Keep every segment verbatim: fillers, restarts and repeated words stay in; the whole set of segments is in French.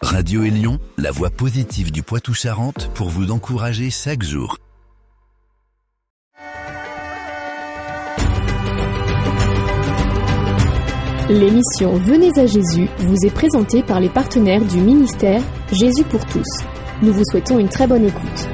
Radio Élion, la voix positive du Poitou-Charentes pour vous encourager chaque jour. L'émission Venez à Jésus vous est présentée par les partenaires du ministère Jésus pour tous. Nous vous souhaitons une très bonne écoute.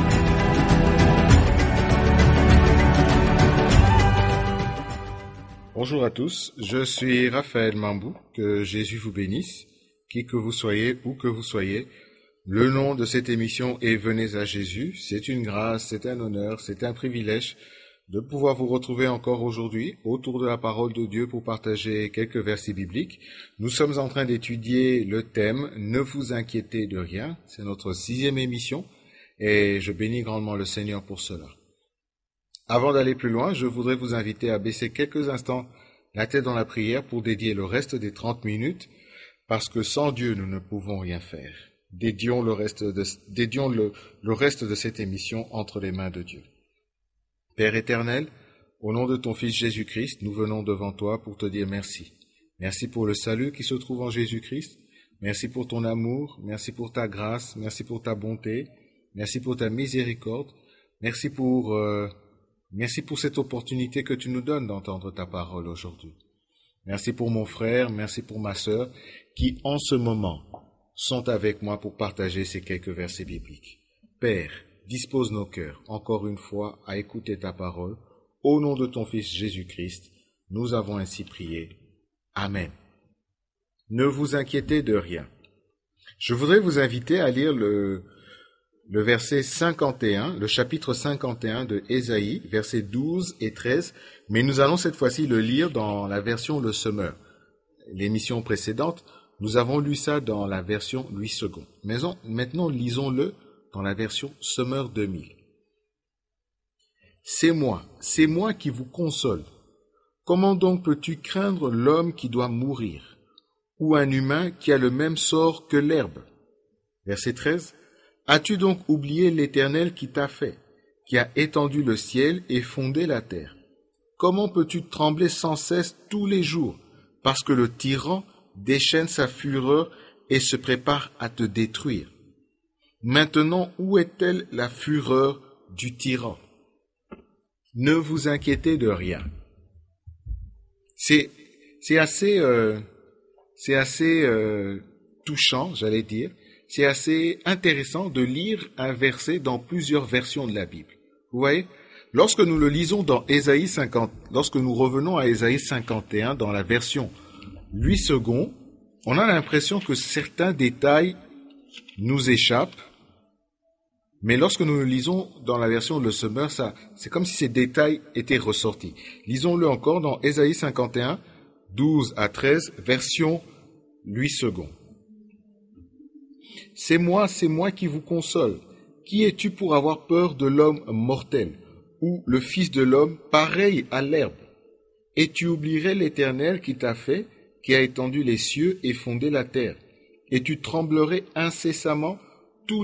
Bonjour à tous, je suis Raphaël Mambou, que Jésus vous bénisse, qui que vous soyez, où que vous soyez. Le nom de cette émission est Venez à Jésus. C'est une grâce, c'est un honneur, c'est un privilège de pouvoir vous retrouver encore aujourd'hui autour de la parole de Dieu pour partager quelques versets bibliques. Nous sommes en train d'étudier le thème « Ne vous inquiétez de rien ». C'est notre sixième émission et je bénis grandement le Seigneur pour cela. Avant d'aller plus loin, je voudrais vous inviter à baisser quelques instants la tête dans la prière pour dédier le reste des trente minutes, parce que sans Dieu, nous ne pouvons rien faire. Dédions le reste de, dédions le, le reste de cette émission entre les mains de Dieu. Père éternel, au nom de ton Fils Jésus-Christ, nous venons devant toi pour te dire merci. Merci pour le salut qui se trouve en Jésus-Christ. Merci pour ton amour. Merci pour ta grâce. Merci pour ta bonté. Merci pour ta miséricorde. Merci pour... Euh, Merci pour cette opportunité que tu nous donnes d'entendre ta parole aujourd'hui. Merci pour mon frère, merci pour ma sœur, qui en ce moment sont avec moi pour partager ces quelques versets bibliques. Père, dispose nos cœurs, encore une fois, à écouter ta parole. Au nom de ton Fils Jésus-Christ, nous avons ainsi prié. Amen. Ne vous inquiétez de rien. Je voudrais vous inviter à lire le... Le verset cinquante et un, le chapitre cinquante et un de Ésaïe, versets douze et treize, mais nous allons cette fois-ci le lire dans la version Le Semeur. L'émission précédente, nous avons lu ça dans la version Louis second. Mais on, maintenant, lisons-le dans la version Semeur deux mille. C'est moi, c'est moi qui vous console. Comment donc peux-tu craindre l'homme qui doit mourir, ou un humain qui a le même sort que l'herbe? Verset treize. As-tu donc oublié l'Éternel qui t'a fait, qui a étendu le ciel et fondé la terre? Comment peux-tu trembler sans cesse tous les jours, parce que le tyran déchaîne sa fureur et se prépare à te détruire? Maintenant, où est-elle la fureur du tyran? Ne vous inquiétez de rien. C'est, c'est assez, euh, c'est assez euh, touchant, j'allais dire. C'est assez intéressant de lire un verset dans plusieurs versions de la Bible. Vous voyez, lorsque nous le lisons dans Ésaïe cinquante, lorsque nous revenons à Ésaïe cinquante et un dans la version Louis second, on a l'impression que certains détails nous échappent, mais lorsque nous le lisons dans la version Le Semeur, ça, c'est comme si ces détails étaient ressortis. Lisons-le encore dans Ésaïe cinquante et un, douze à treize, version Louis second. C'est moi, c'est moi qui vous console. Qui es-tu pour avoir peur de l'homme mortel, ou le Fils de l'homme pareil à l'herbe? Et tu oublierais l'Éternel qui t'a fait, qui a étendu les cieux et fondé la terre. Et tu tremblerais incessamment